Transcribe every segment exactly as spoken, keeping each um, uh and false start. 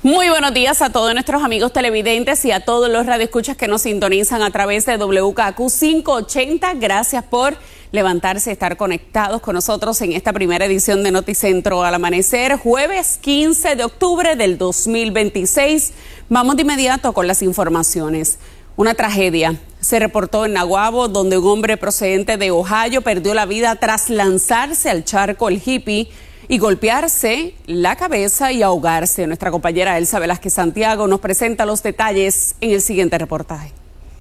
Muy buenos días a todos nuestros amigos televidentes y a todos los radioescuchas que nos sintonizan a través de W K Q quinientos ochenta. Gracias por levantarse y estar conectados con nosotros en esta primera edición de Noticentro al Amanecer, jueves quince de octubre del dos mil veintiséis. Vamos de inmediato con las informaciones. Una tragedia se reportó en Naguabo, donde un hombre procedente de Ohio perdió la vida tras lanzarse al charco El Hippie y golpearse la cabeza y ahogarse. Nuestra compañera Elsa Velázquez Santiago nos presenta los detalles en el siguiente reportaje.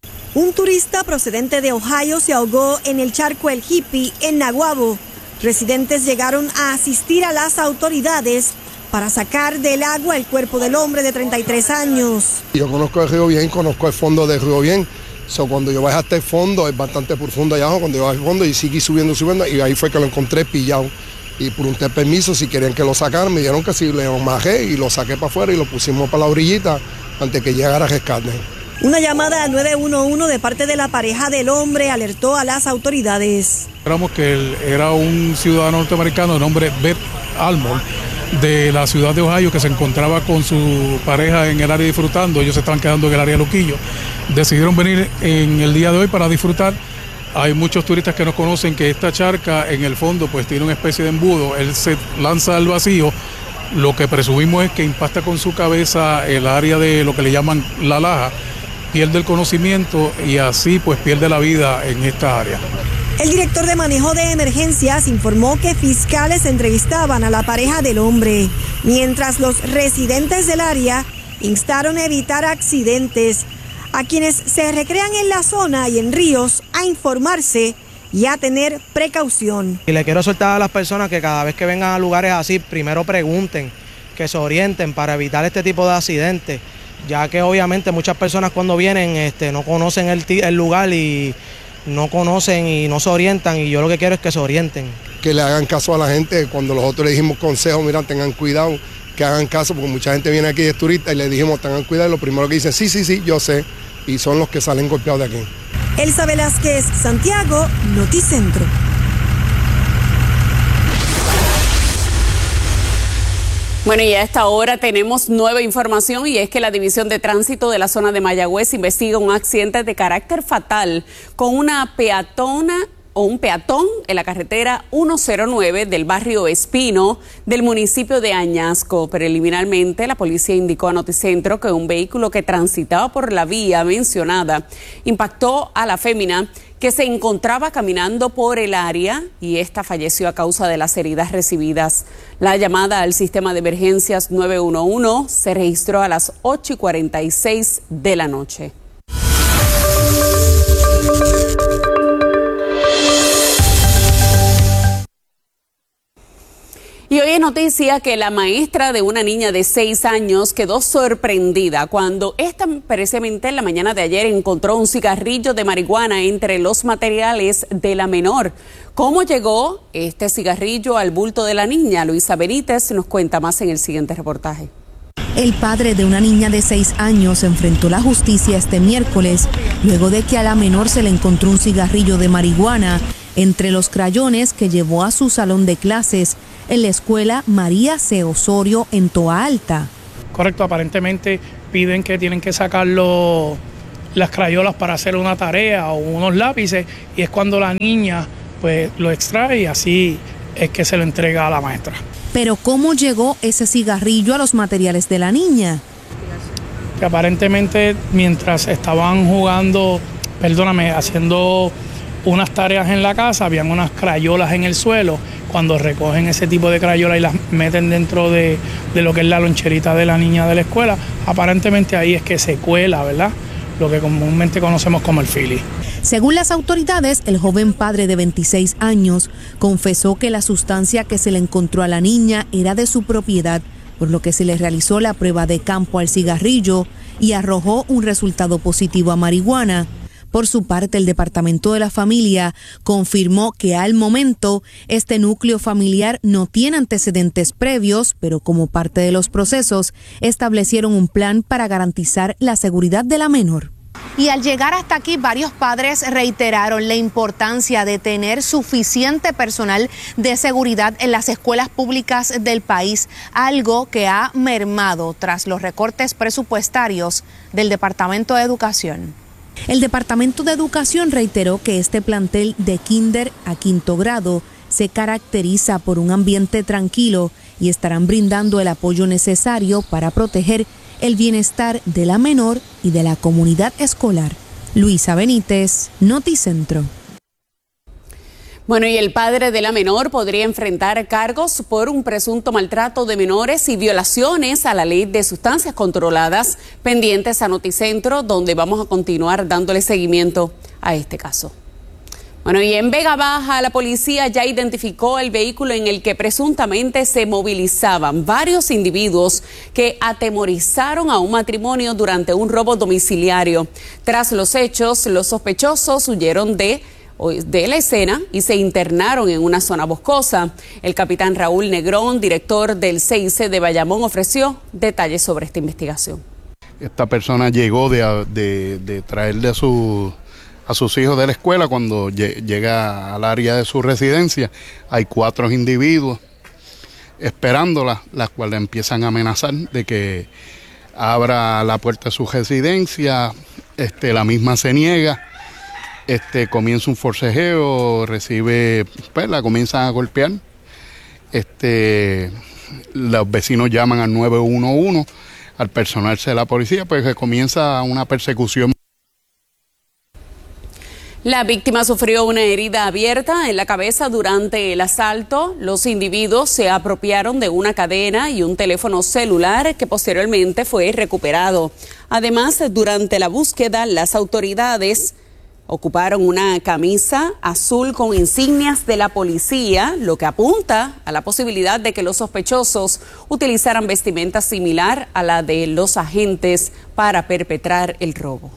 Un turista procedente de Ohio se ahogó en el charco El Hippie en Naguabo. Residentes llegaron a asistir a las autoridades para sacar del agua el cuerpo del hombre de treinta y tres años. Yo conozco el río bien, conozco el fondo del río bien. So, cuando yo bajé hasta el fondo, es bastante profundo allá abajo, cuando yo bajé al fondo y seguí subiendo, subiendo, y ahí fue que lo encontré pillado. Y pregunté permiso si querían que lo sacaran, me dijeron que sí, le bajé y lo saqué para afuera y lo pusimos para la orillita antes que llegara a rescate. Una llamada al nueve uno uno de parte de la pareja del hombre alertó a las autoridades. Esperamos que él era un ciudadano norteamericano de nombre Beth Almond, de la ciudad de Ohio, que se encontraba con su pareja en el área disfrutando. Ellos se estaban quedando en el área de Luquillo. Decidieron venir en el día de hoy para disfrutar. Hay muchos turistas que no conocen que esta charca en el fondo pues tiene una especie de embudo. Él se lanza al vacío. Lo que presumimos es que impacta con su cabeza el área de lo que le llaman la laja, pierde el conocimiento y así pues pierde la vida en esta área. El director de manejo de emergencias informó que fiscales entrevistaban a la pareja del hombre, mientras los residentes del área instaron a evitar accidentes. A quienes se recrean en la zona y en ríos a informarse y a tener precaución. Y le quiero soltar a las personas que cada vez que vengan a lugares así, primero pregunten, que se orienten para evitar este tipo de accidentes, ya que obviamente muchas personas cuando vienen este, no conocen el, el lugar y no conocen y no se orientan, y yo lo que quiero es que se orienten. Que le hagan caso a la gente, cuando nosotros le dijimos consejos, mira, tengan cuidado, que hagan caso, porque mucha gente viene aquí de turista y le dijimos, tengan cuidado, y lo primero que dicen, sí, sí, sí, yo sé, y son los que salen golpeados de aquí. Elsa Velázquez Santiago, Noticentro. Bueno, y a esta hora tenemos nueva información, y es que la División de Tránsito de la zona de Mayagüez investiga un accidente de carácter fatal con una peatona o un peatón en la carretera ciento nueve del barrio Espino del municipio de Añasco. Preliminarmente, la policía indicó a Noticentro que un vehículo que transitaba por la vía mencionada impactó a la fémina que se encontraba caminando por el área, y esta falleció a causa de las heridas recibidas. La llamada al sistema de emergencias nueve uno uno se registró a las ocho y cuarenta y seis de la noche. Y hoy es noticia que la maestra de una niña de seis años quedó sorprendida cuando esta precisamente en la mañana de ayer encontró un cigarrillo de marihuana entre los materiales de la menor. ¿Cómo llegó este cigarrillo al bulto de la niña? Luisa Benítez nos cuenta más en el siguiente reportaje. El padre de una niña de seis años enfrentó la justicia este miércoles luego de que a la menor se le encontró un cigarrillo de marihuana entre los crayones que llevó a su salón de clases en la escuela María C. Osorio en Toa Alta. Correcto, aparentemente piden que tienen que sacar los, las crayolas para hacer una tarea o unos lápices, y es cuando la niña pues lo extrae y así es que se lo entrega a la maestra. Pero ¿cómo llegó ese cigarrillo a los materiales de la niña? Que aparentemente mientras estaban jugando, perdóname, haciendo unas tareas en la casa, habían unas crayolas en el suelo. Cuando recogen ese tipo de crayolas y las meten dentro de, de lo que es la loncherita de la niña de la escuela, aparentemente ahí es que se cuela, ¿verdad? Lo que comúnmente conocemos como el fili. Según las autoridades, el joven padre de veintiséis años confesó que la sustancia que se le encontró a la niña era de su propiedad, por lo que se le realizó la prueba de campo al cigarrillo y arrojó un resultado positivo a marihuana. Por su parte, el Departamento de la Familia confirmó que al momento este núcleo familiar no tiene antecedentes previos, pero como parte de los procesos establecieron un plan para garantizar la seguridad de la menor. Y al llegar hasta aquí, varios padres reiteraron la importancia de tener suficiente personal de seguridad en las escuelas públicas del país, algo que ha mermado tras los recortes presupuestarios del Departamento de Educación. El Departamento de Educación reiteró que este plantel de kinder a quinto grado se caracteriza por un ambiente tranquilo y estarán brindando el apoyo necesario para proteger el bienestar de la menor y de la comunidad escolar. Luisa Benítez, Noticentro. Bueno, y el padre de la menor podría enfrentar cargos por un presunto maltrato de menores y violaciones a la ley de sustancias controladas. Pendientes a Noticentro, donde vamos a continuar dándole seguimiento a este caso. Bueno, y en Vega Baja, la policía ya identificó el vehículo en el que presuntamente se movilizaban varios individuos que atemorizaron a un matrimonio durante un robo domiciliario. Tras los hechos, los sospechosos huyeron de, de la escena y se internaron en una zona boscosa. El capitán Raúl Negrón, director del C I C de Bayamón, ofreció detalles sobre esta investigación. Esta persona llegó de, de, de traerle a su... a sus hijos de la escuela. Cuando llega al área de su residencia, hay cuatro individuos esperándola, las cuales empiezan a amenazar de que abra la puerta de su residencia. Este, la misma se niega, este, comienza un forcejeo, recibe, pues la comienzan a golpear. Este, los vecinos llaman al nueve uno uno, al personarse de la policía, pues que comienza una persecución. La víctima sufrió una herida abierta en la cabeza durante el asalto. Los individuos se apropiaron de una cadena y un teléfono celular que posteriormente fue recuperado. Además, durante la búsqueda, las autoridades ocuparon una camisa azul con insignias de la policía, lo que apunta a la posibilidad de que los sospechosos utilizaran vestimenta similar a la de los agentes para perpetrar el robo.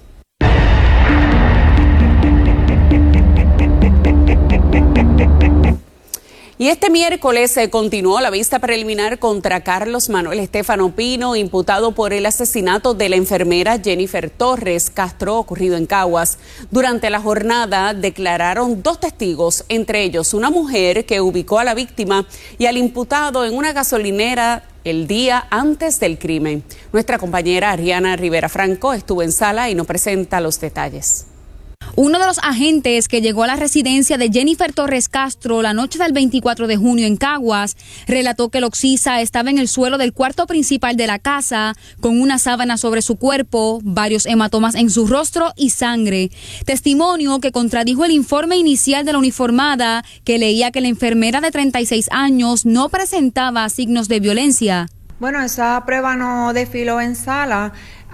Y este miércoles se continuó la vista preliminar contra Carlos Manuel Estefano Pino, imputado por el asesinato de la enfermera Jennifer Torres Castro, ocurrido en Caguas. Durante la jornada declararon dos testigos, entre ellos una mujer que ubicó a la víctima y al imputado en una gasolinera el día antes del crimen. Nuestra compañera Ariana Rivera Franco estuvo en sala y nos presenta los detalles. Uno de los agentes que llegó a la residencia de Jennifer Torres Castro la noche del veinticuatro de junio en Caguas relató que Loxiza estaba en el suelo del cuarto principal de la casa con una sábana sobre su cuerpo, varios hematomas en su rostro y sangre. Testimonio que contradijo el informe inicial de la uniformada que leía que la enfermera de treinta y seis años no presentaba signos de violencia. Bueno, esa prueba no desfiló en sala.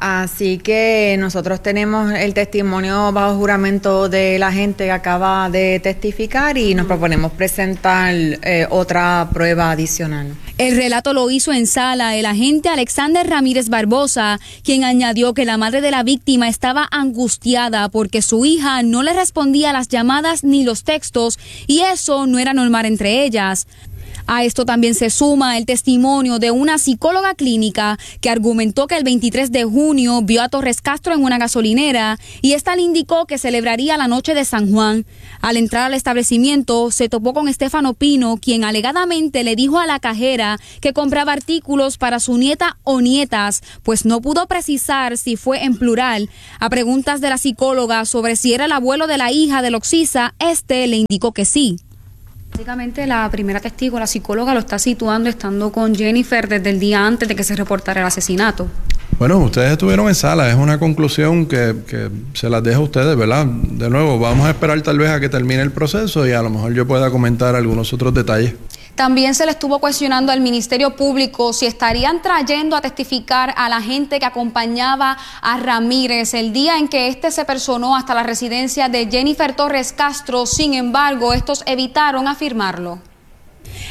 Así que nosotros tenemos el testimonio bajo juramento de la gente que acaba de testificar y nos proponemos presentar eh, otra prueba adicional. El relato lo hizo en sala el agente Alexander Ramírez Barbosa, quien añadió que la madre de la víctima estaba angustiada porque su hija no le respondía a las llamadas ni los textos y eso no era normal entre ellas. A esto también se suma el testimonio de una psicóloga clínica que argumentó que el veintitrés de junio vio a Torres Castro en una gasolinera y esta le indicó que celebraría la noche de San Juan. Al entrar al establecimiento se topó con Estefano Pino, quien alegadamente le dijo a la cajera que compraba artículos para su nieta o nietas, pues no pudo precisar si fue en plural. A preguntas de la psicóloga sobre si era el abuelo de la hija de Loxiza, este le indicó que sí. Básicamente la primera testigo, la psicóloga, lo está situando estando con Jennifer desde el día antes de que se reportara el asesinato. Bueno, ustedes estuvieron en sala, es una conclusión que, que se las dejo a ustedes, ¿verdad? De nuevo, vamos a esperar tal vez a que termine el proceso y a lo mejor yo pueda comentar algunos otros detalles. También se le estuvo cuestionando al Ministerio Público si estarían trayendo a testificar a la gente que acompañaba a Ramírez el día en que éste se personó hasta la residencia de Jennifer Torres Castro. Sin embargo, estos evitaron afirmarlo.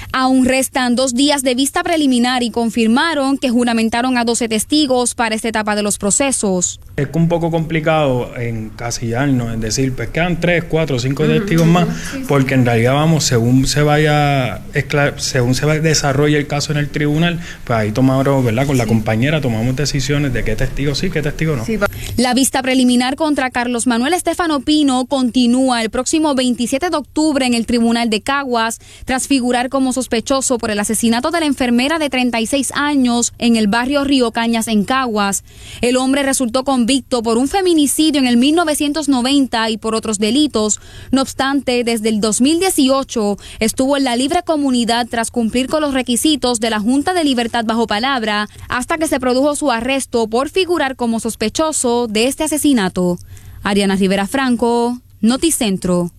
Aún restan dos días de vista preliminar y confirmaron que juramentaron a doce testigos para esta etapa de los procesos. Es un poco complicado encasillarnos, en decir, pues quedan tres, cuatro, cinco uh-huh, testigos uh-huh, más, sí, porque en realidad vamos, según se vaya, según se desarrolle el caso en el tribunal, pues ahí tomamos, ¿verdad? Con la sí. compañera tomamos decisiones de qué testigo sí, qué testigo no. Sí. La vista preliminar contra Carlos Manuel Estefano Pino continúa el próximo veintisiete de octubre en el Tribunal de Caguas, tras figurar como sospechoso por el asesinato de la enfermera de treinta y seis años en el barrio Río Cañas, en Caguas. El hombre resultó convicto por un feminicidio en el mil novecientos noventa y por otros delitos. No obstante, desde el dos mil dieciocho estuvo en la libre comunidad tras cumplir con los requisitos de la Junta de Libertad bajo palabra, hasta que se produjo su arresto por figurar como sospechoso de este asesinato. Ariana Rivera Franco, Noticentro.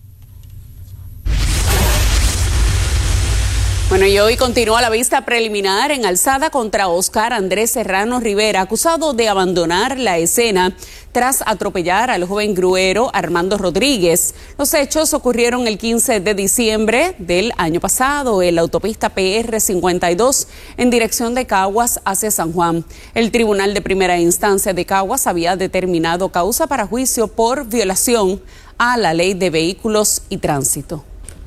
Bueno, y hoy continúa la vista preliminar en alzada contra Oscar Andrés Serrano Rivera, acusado de abandonar la escena tras atropellar al joven gruero Armando Rodríguez. Los hechos ocurrieron el quince de diciembre del año pasado en la autopista P R cincuenta y dos en dirección de Caguas hacia San Juan. El Tribunal de Primera Instancia de Caguas había determinado causa para juicio por violación a la Ley de Vehículos y Tránsito.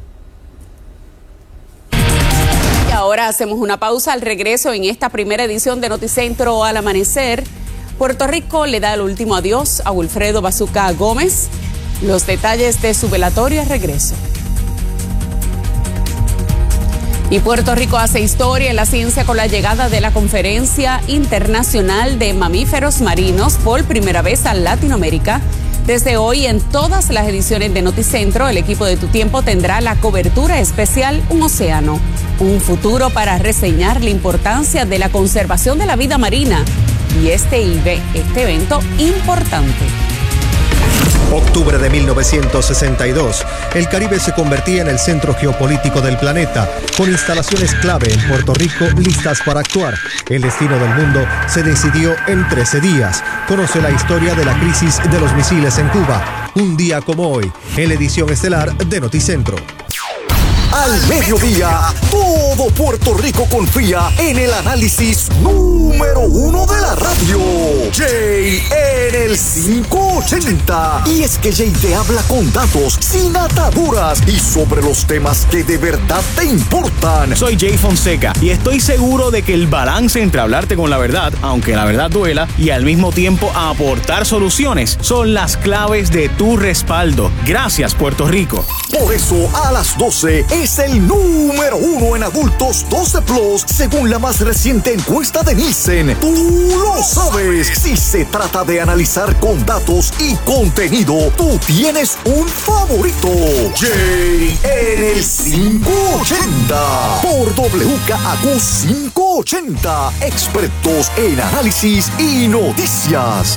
Ahora hacemos una pausa. Al regreso en esta primera edición de Noticentro al Amanecer, Puerto Rico le da el último adiós a Wilfredo Bazuca Gómez. Los detalles de su velatorio al regreso. Y Puerto Rico hace historia en la ciencia con la llegada de la Conferencia Internacional de Mamíferos Marinos por primera vez a Latinoamérica. Desde hoy, en todas las ediciones de Noticentro, el equipo de Tu Tiempo tendrá la cobertura especial Un Océano, un futuro para reseñar la importancia de la conservación de la vida marina y este, este evento importante. Octubre de mil novecientos sesenta y dos, el Caribe se convertía en el centro geopolítico del planeta, con instalaciones clave en Puerto Rico listas para actuar. El destino del mundo se decidió en trece días. Conoce la historia de la crisis de los misiles en Cuba. Un día como hoy, en la edición estelar de Noticentro. Al mediodía, todo Puerto Rico confía en el análisis número uno de la radio. Jay en el quinientos ochenta. Y es que Jay te habla con datos, sin ataduras y sobre los temas que de verdad te importan. Soy Jay Fonseca y estoy seguro de que el balance entre hablarte con la verdad, aunque la verdad duela, y al mismo tiempo aportar soluciones son las claves de tu respaldo. Gracias, Puerto Rico. Por eso, a las doce es el número uno en adultos doce plus, según la más reciente encuesta de Nielsen. Tú lo sabes. Si se trata de analizar con datos y contenido, tú tienes un favorito. Jay en el quinientos ochenta. Por W K A Q quinientos ochenta. Expertos en análisis y noticias.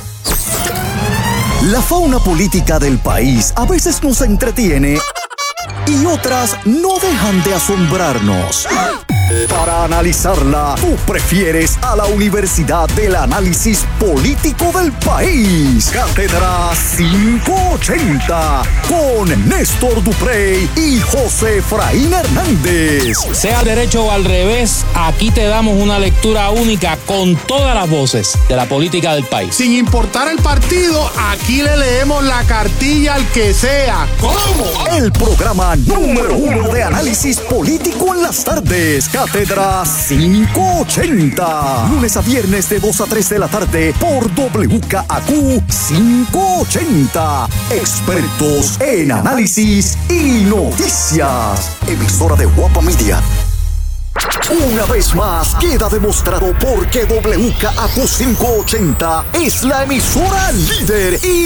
La fauna política del país a veces nos entretiene y otras no dejan de asombrarnos. Para analizarla, tú prefieres a la Universidad del Análisis Político del País. Cátedra quinientos ochenta con Néstor Duprey y José Efraín Hernández. Sea al derecho o al revés, aquí te damos una lectura única con todas las voces de la política del país. Sin importar el partido, aquí le leemos la cartilla al que sea. ¿Cómo? El programa número uno de análisis político en las tardes. Cátedra quinientos ochenta. Lunes a viernes de dos a tres de la tarde por W K A Q quinientos ochenta. Expertos en análisis y noticias. Emisora de Guapa Media. Una vez más queda demostrado por qué W K A Q quinientos ochenta es la emisora líder y